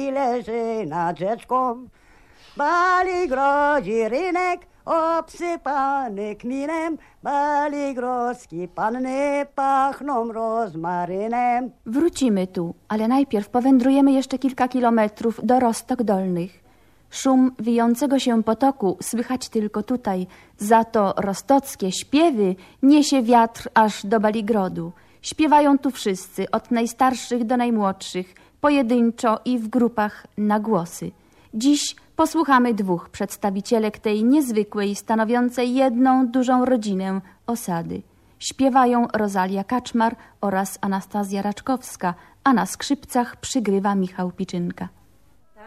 i leży nad rzeczką. Baligrodzi rynek obsypany kminem, baligrodzki panny pachną rozmarynem. Wrócimy tu, ale najpierw powędrujemy jeszcze kilka kilometrów do Roztok Dolnych. Szum wijącego się potoku słychać tylko tutaj, za to rostockie śpiewy niesie wiatr aż do Baligrodu. Śpiewają tu wszyscy, od najstarszych do najmłodszych, pojedynczo i w grupach na głosy. Dziś posłuchamy dwóch przedstawicielek tej niezwykłej, stanowiącej jedną dużą rodzinę osady. Śpiewają Rozalia Kaczmar oraz Anastazja Raczkowska, a na skrzypcach przygrywa Michał Piczynka.